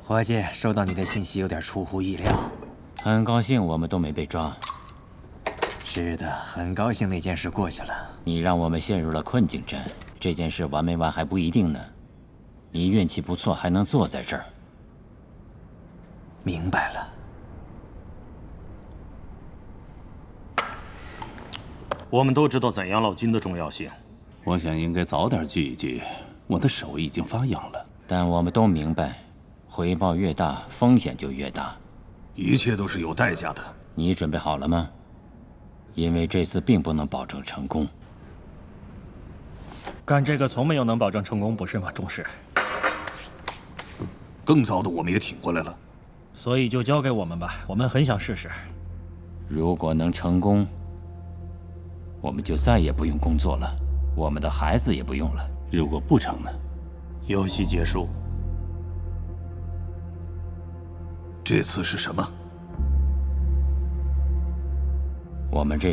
伙计，收到你的信息有点出乎意料。 很高兴我们都没被抓。 是的，很高兴那件事过去了。 你让我们陷入了困境战，这件事完没完还不一定呢。你运气不错，还能坐在这儿。 明白了。 我们都知道攒养老金的重要性。 我想应该早点聚一聚，我的手已经发痒了。 但我们都明白，回报越大，风险就越大。 一切都是有代价的。 你准备好了吗？因为这次并不能保证成功。 干这个从没有能保证成功，不是吗，中士？ 更糟的我们也挺过来了。 所以就交给我们吧，我们很想试试。 如果能成功，我们就再也不用工作了，我们的孩子也不用了。 如果不成呢？ 游戏结束。 这次是什么？ 我们这